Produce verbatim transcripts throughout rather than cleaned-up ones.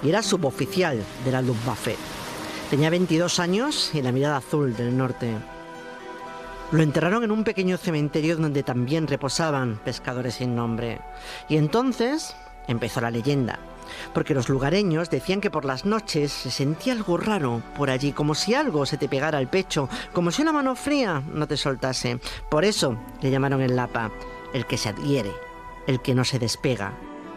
y era suboficial de la Luftwaffe. Tenía veintidós años y la mirada azul del norte. Lo enterraron en un pequeño cementerio donde también reposaban pescadores sin nombre. Y entonces empezó la leyenda, porque los lugareños decían que por las noches se sentía algo raro por allí, como si algo se te pegara al pecho, como si una mano fría no te soltase. Por eso le llamaron el Lapa, el que se adhiere, el que no se despega.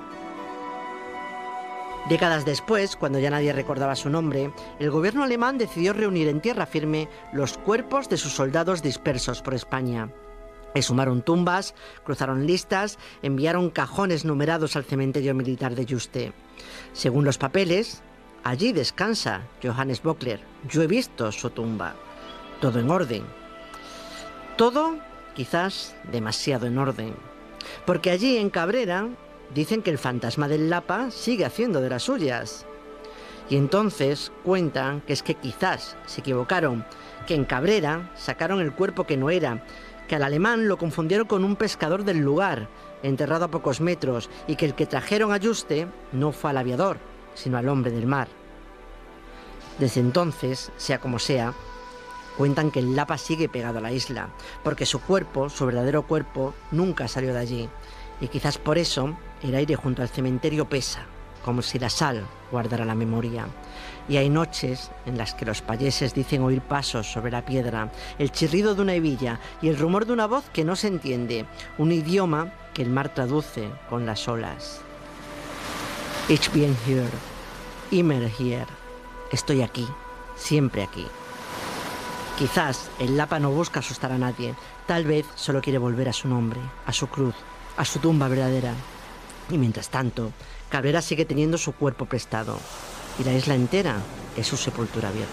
Décadas después, cuando ya nadie recordaba su nombre, el gobierno alemán decidió reunir en tierra firme los cuerpos de sus soldados dispersos por España. Exhumaron tumbas, cruzaron listas, enviaron cajones numerados al cementerio militar de Yuste. Según los papeles, allí descansa Johannes Bockler. Yo he visto su tumba. Todo en orden. Todo, quizás, demasiado en orden. Porque allí, en Cabrera, dicen que el fantasma del Lapa sigue haciendo de las suyas. Y entonces cuentan que es que quizás se equivocaron, que en Cabrera sacaron el cuerpo que no era, que al alemán lo confundieron con un pescador del lugar, enterrado a pocos metros, y que el que trajeron a Yuste no fue al aviador, sino al hombre del mar. Desde entonces, sea como sea, cuentan que el Lapa sigue pegado a la isla, porque su cuerpo, su verdadero cuerpo, nunca salió de allí. Y quizás por eso el aire junto al cementerio pesa, como si la sal guardara la memoria. Y hay noches en las que los payeses dicen oír pasos sobre la piedra, el chirrido de una hebilla y el rumor de una voz que no se entiende, un idioma que el mar traduce con las olas. Ich bin hier, immer hier. Estoy aquí, siempre aquí. Quizás el Lapa no busca asustar a nadie, tal vez solo quiere volver a su nombre, a su cruz, a su tumba verdadera. Y mientras tanto, Cabrera sigue teniendo su cuerpo prestado y la isla entera es su sepultura abierta.